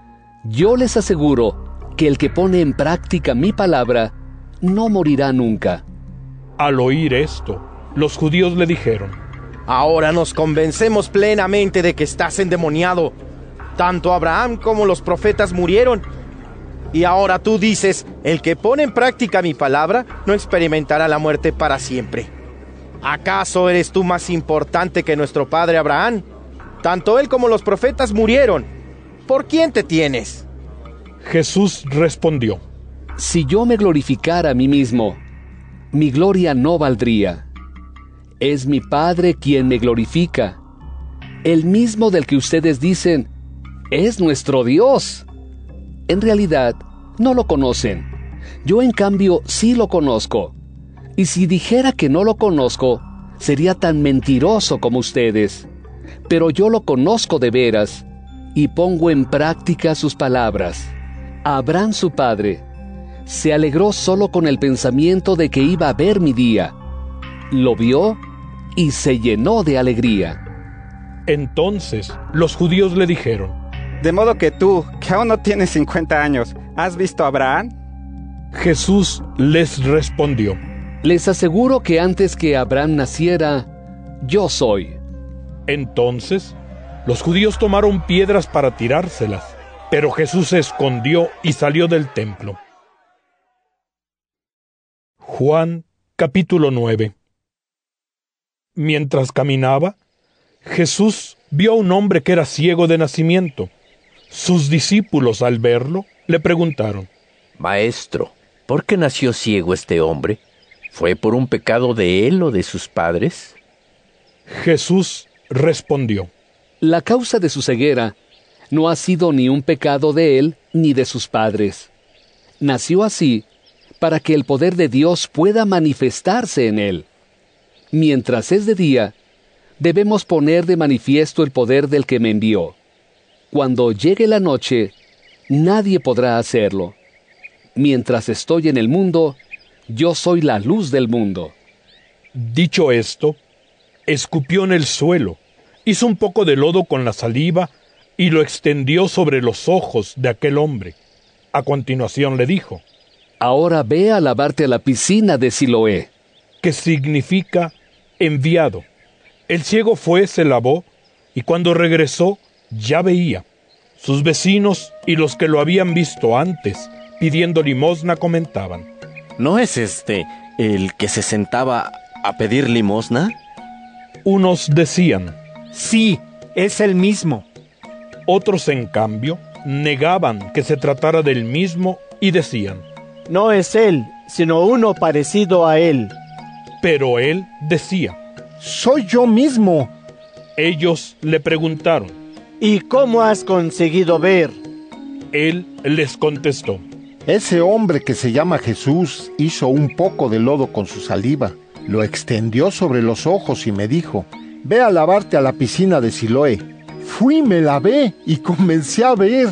Yo les aseguro que el que pone en práctica mi palabra no morirá nunca. Al oír esto, los judíos le dijeron: ahora nos convencemos plenamente de que estás endemoniado. Tanto Abraham como los profetas murieron, Y ahora tú dices, el que pone en práctica mi palabra no experimentará la muerte para siempre. ¿Acaso eres tú más importante que nuestro padre Abraham? Tanto él como los profetas murieron. ¿Por quién te tienes? Jesús respondió: Si yo me glorificara a mí mismo, mi gloria no valdría. Es mi Padre quien me glorifica, el mismo del que ustedes dicen, es nuestro Dios. En realidad, no lo conocen. Yo, en cambio, sí lo conozco. Y si dijera que no lo conozco, sería tan mentiroso como ustedes. Pero yo lo conozco de veras, y pongo en práctica sus palabras. Abraham, su padre, se alegró solo con el pensamiento de que iba a ver mi día. Lo vio y se llenó de alegría. Entonces los judíos le dijeron: ¿De modo que tú, que aún no tienes cincuenta años, has visto a Abraham? Jesús les respondió: Les aseguro que antes que Abraham naciera, yo soy. Entonces los judíos tomaron piedras para tirárselas, pero Jesús se escondió y salió del templo. Juan capítulo nueve. Mientras caminaba, Jesús vio a un hombre que era ciego de nacimiento. Sus discípulos, al verlo, le preguntaron: Maestro, ¿por qué nació ciego este hombre? ¿Fue por un pecado de él o de sus padres? Jesús respondió: La causa de su ceguera no ha sido ni un pecado de él ni de sus padres. Nació así para que el poder de Dios pueda manifestarse en él. Mientras es de día, debemos poner de manifiesto el poder del que me envió. Cuando llegue la noche, nadie podrá hacerlo. Mientras estoy en el mundo, yo soy la luz del mundo. Dicho esto, escupió en el suelo, hizo un poco de lodo con la saliva y lo extendió sobre los ojos de aquel hombre. A continuación le dijo: Ahora ve a lavarte a la piscina de Siloé, que significa enviado. El ciego fue, se lavó, y cuando regresó, ya veía. Sus vecinos y los que lo habían visto antes, pidiendo limosna, comentaban: ¿No es este el que se sentaba a pedir limosna? Unos decían: Sí, es el mismo. Otros, en cambio, negaban que se tratara del mismo y decían: No es él, sino uno parecido a él. Pero él decía: Soy yo mismo. Ellos le preguntaron: ¿Y cómo has conseguido ver? Él les contestó: Ese hombre que se llama Jesús hizo un poco de lodo con su saliva, lo extendió sobre los ojos y me dijo: Ve a lavarte a la piscina de Siloé. Fui, me lavé y comencé a ver.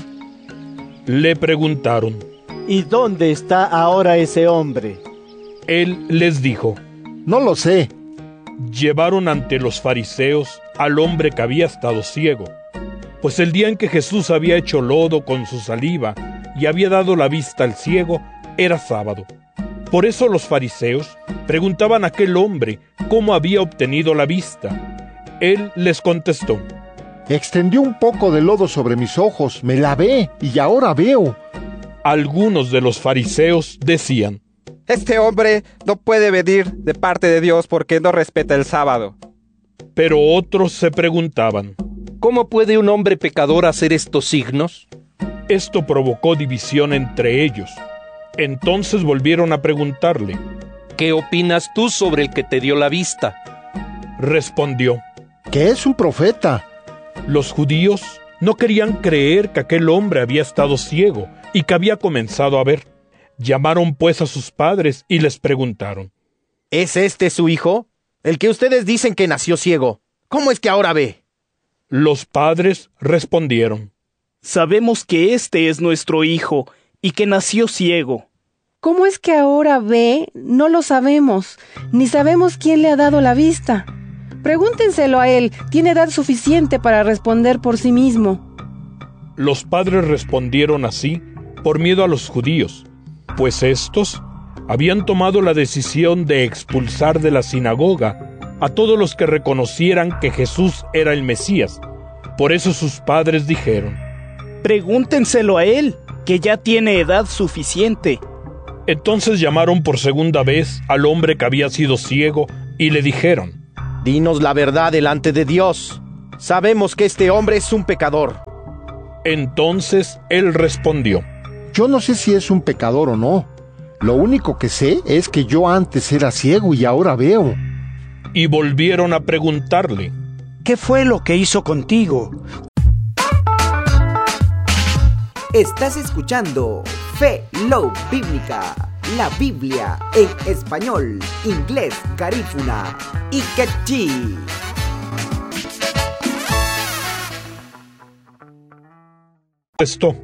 Le preguntaron: ¿Y dónde está ahora ese hombre? Él les dijo: No lo sé. Llevaron ante los fariseos al hombre que había estado ciego, pues el día en que Jesús había hecho lodo con su saliva y había dado la vista al ciego, era sábado. Por eso los fariseos preguntaban a aquel hombre cómo había obtenido la vista. Él les contestó: Extendió un poco de lodo sobre mis ojos, me lavé y ahora veo. Algunos de los fariseos decían: Este hombre no puede venir de parte de Dios porque no respeta el sábado. Pero otros se preguntaban: ¿Cómo puede un hombre pecador hacer estos signos? Esto provocó división entre ellos. Entonces volvieron a preguntarle: ¿Qué opinas tú sobre el que te dio la vista? Respondió: Que es un profeta. Los judíos no querían creer que aquel hombre había estado ciego y que había comenzado a ver. Llamaron pues a sus padres y les preguntaron: ¿Es este su hijo? El que ustedes dicen que nació ciego. ¿Cómo es que ahora ve? Los padres respondieron: Sabemos que este es nuestro hijo y que nació ciego. ¿Cómo es que ahora ve? No lo sabemos, ni sabemos quién le ha dado la vista. Pregúntenselo a él, tiene edad suficiente para responder por sí mismo. Los padres respondieron así por miedo a los judíos, pues éstos habían tomado la decisión de expulsar de la sinagoga a todos los que reconocieran que Jesús era el Mesías. Por eso sus padres dijeron: Pregúntenselo a él, que ya tiene edad suficiente. Entonces llamaron por segunda vez al hombre que había sido ciego y le dijeron: Dinos la verdad delante de Dios. Sabemos que este hombre es un pecador. Entonces él respondió: Yo no sé si es un pecador o no. Lo único que sé es que yo antes era ciego y ahora veo. Y volvieron a preguntarle: ¿Qué fue lo que hizo contigo? Estás escuchando Fe Love Bíblica, la Biblia en español, inglés, garífuna y quechí. Esto